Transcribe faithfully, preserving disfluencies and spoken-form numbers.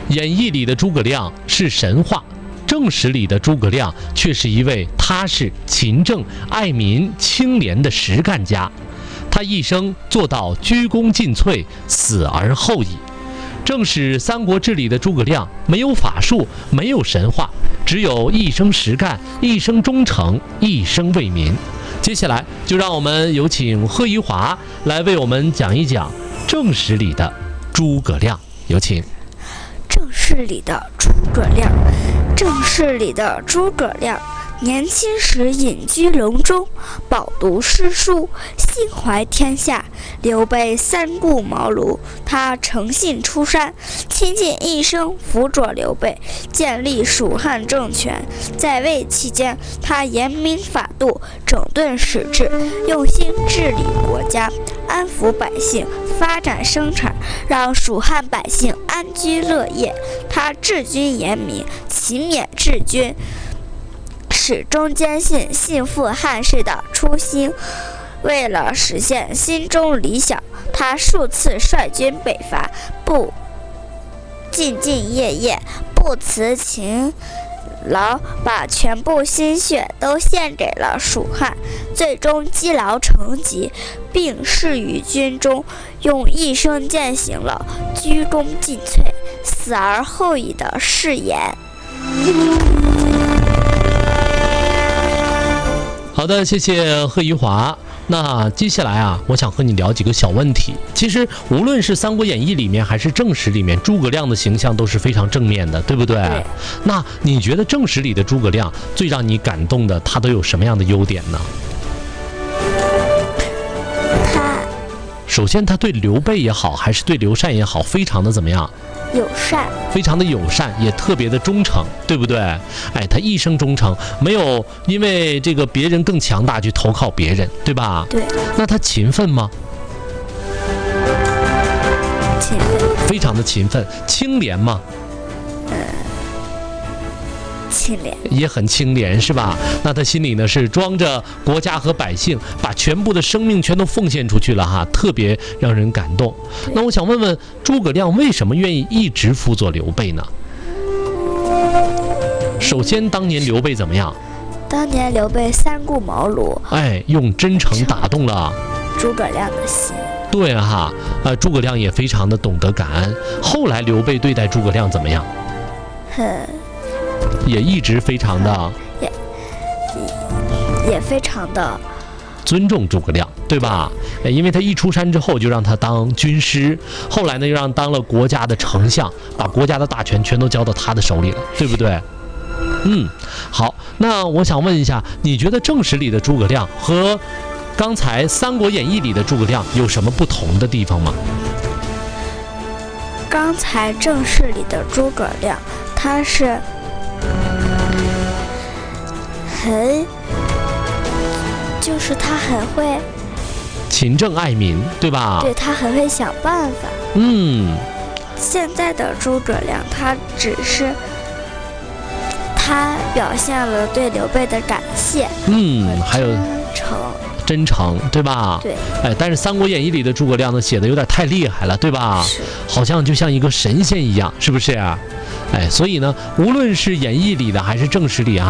演义里的诸葛亮是神话，正史里的诸葛亮却是一位踏实、勤政、爱民、清廉的实干家。他一生做到鞠躬尽瘁，死而后已。正史《三国志》里的诸葛亮没有法术，没有神话，只有一生实干，一生忠诚，一生为民。接下来就让我们有请贺一华来为我们讲一讲正史里的诸葛亮，有请。 正史里的诸葛亮，正史里的诸葛亮，年轻时隐居隆中，饱读诗书，心怀天下。刘备三顾茅庐，他诚信出山，倾尽一生辅佐刘备建立蜀汉政权。在位期间，他严明法度，整顿史制，用心治理国家，安抚百姓，发展生产，让蜀汉百姓安居乐业。他治军严明，勤勉治军，始终坚信信复汉室的初心。为了实现心中理想，他数次率军北伐，不兢兢业业，不辞勤劳，把全部心血都献给了蜀汉，最终积劳成疾，病逝于军中，用一生践行了鞠躬尽瘁，死而后已的誓言。 好的，谢谢贺一华。那接下来啊，我想和你聊几个小问题。其实无论是《三国演义》里面还是正史里面，诸葛亮的形象都是非常正面的，对不对？ 对。 那你觉得正史里的诸葛亮最让你感动的，他都有什么样的优点呢？ 他首先，他对刘备也好，还是对刘禅也好，非常的怎么样？ 友善， 非常的友善，也特别的忠诚，对不对？哎，他一生忠诚，没有因为这个别人更强大去投靠别人，对吧？ 对。 那他勤奋吗？ 勤奋， 非常的勤奋。清廉吗？ 呃，清廉， 也很清廉，是吧？那他心里呢是装着国家和百姓，把全部的生命全都奉献出去了哈，特别让人感动。那我想问问诸葛亮为什么愿意一直辅佐刘备呢？首先，当年刘备怎么样？ 当年刘备三顾茅庐， 哎，用真诚打动了诸葛亮的心。 对哈，呃，诸葛亮也非常的懂得感恩。后来刘备对待诸葛亮怎么样？ 很， 也一直非常的， 也也非常的尊重诸葛亮，对吧？因为他一出山之后就让他当军师，后来呢又让当了国家的丞相，把国家的大权全都交到他的手里了，对不对？嗯，好，那我想问一下，你觉得正史里的诸葛亮和刚才《三国演义》里的诸葛亮有什么不同的地方吗？ 刚才正史里的诸葛亮，他是很，就是他很会勤政爱民，对吧？ 对，他很会想办法。 嗯， 现在的诸葛亮，他只是他表现了对刘备的感谢， 嗯，还有真诚， 真诚，对吧？ 对。 哎，但是《三国演义》里的诸葛亮呢，写的有点太厉害了，对吧？ 是。 好像就像一个神仙一样，是不是啊？哎，所以呢，无论是演义里的还是正史里啊。